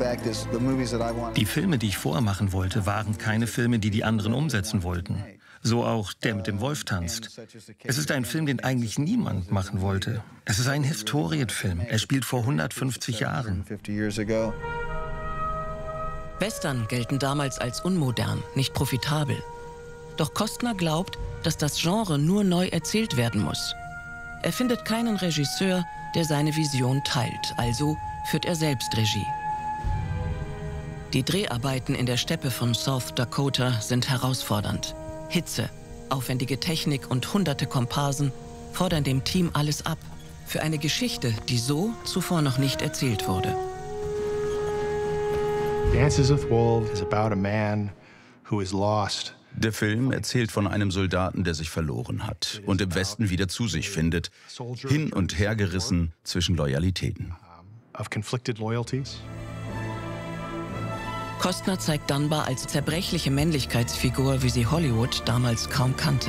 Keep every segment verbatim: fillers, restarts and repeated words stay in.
Die Filme, die ich vorher machen wollte, waren keine Filme, die die anderen umsetzen wollten. So auch Der mit dem Wolf tanzt. Es ist ein Film, den eigentlich niemand machen wollte. Es ist ein Historienfilm. Er spielt vor hundertfünfzig Jahren. Western gelten damals als unmodern, nicht profitabel. Doch Costner glaubt, dass das Genre nur neu erzählt werden muss. Er findet keinen Regisseur, der seine Vision teilt, also führt er selbst Regie. Die Dreharbeiten in der Steppe von South Dakota sind herausfordernd. Hitze, aufwendige Technik und hunderte Komparsen fordern dem Team alles ab. Für eine Geschichte, die so zuvor noch nicht erzählt wurde. Dances with Wolves is about a man who is lost. Der Film erzählt von einem Soldaten, der sich verloren hat und im Westen wieder zu sich findet, hin und her gerissen zwischen Loyalitäten. Of conflicted loyalties. Costner zeigt Dunbar als zerbrechliche Männlichkeitsfigur, wie sie Hollywood damals kaum kannte.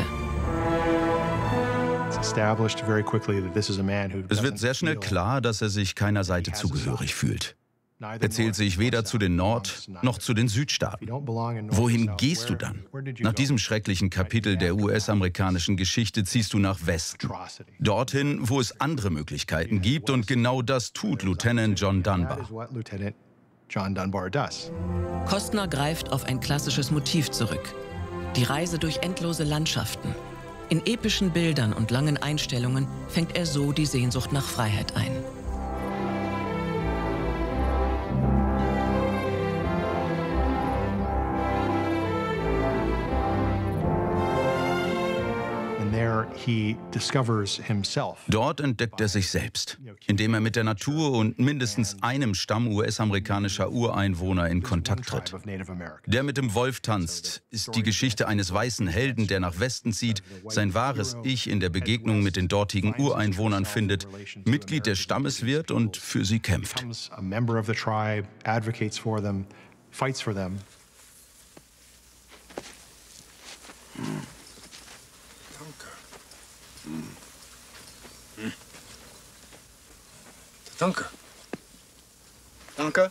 Es wird sehr schnell klar, dass er sich keiner Seite zugehörig fühlt. Er zählt sich weder zu den Nord- noch zu den Südstaaten. Wohin gehst du dann? Nach diesem schrecklichen Kapitel der U S-amerikanischen Geschichte ziehst du nach Westen. Dorthin, wo es andere Möglichkeiten gibt, und genau das tut Lieutenant John Dunbar. Costner greift auf ein klassisches Motiv zurück. Die Reise durch endlose Landschaften. In epischen Bildern und langen Einstellungen fängt er so die Sehnsucht nach Freiheit ein. Dort entdeckt er sich selbst, indem er mit der Natur und mindestens einem Stamm U S-amerikanischer Ureinwohner in Kontakt tritt. Der mit dem Wolf tanzt ist die Geschichte eines weißen Helden, der nach Westen zieht, sein wahres Ich in der Begegnung mit den dortigen Ureinwohnern findet, Mitglied des Stammes wird und für sie kämpft. Danke. Danke.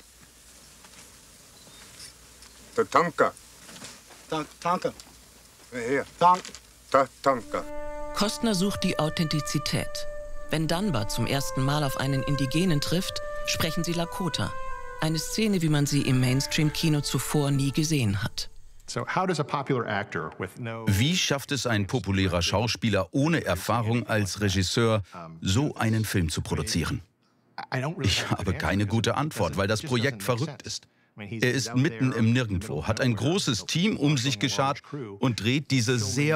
Danke. Danke. Hier. Danke. Costner sucht die Authentizität. Wenn Dunbar zum ersten Mal auf einen Indigenen trifft, sprechen sie Lakota. Eine Szene, wie man sie im Mainstream-Kino zuvor nie gesehen hat. Wie schafft es ein populärer Schauspieler ohne Erfahrung als Regisseur, so einen Film zu produzieren? Ich habe keine gute Antwort, weil das Projekt verrückt ist. Er ist mitten im Nirgendwo, hat ein großes Team um sich geschart und dreht diese sehr